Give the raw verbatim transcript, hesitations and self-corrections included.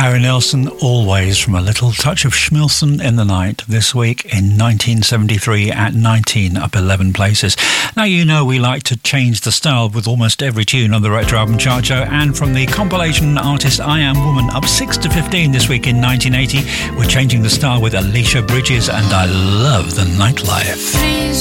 Harry Nilsson, Always, from A Little Touch of Schmilson in the Night, this week in nineteen seventy-three at nineteen, up eleven places. Now, you know we like to change the style with almost every tune on the Retro Album Chart Show, and from the compilation artist I Am Woman, up six to fifteen this week in nineteen eighty, we're changing the style with Alicia Bridges and I Love the Nightlife. Please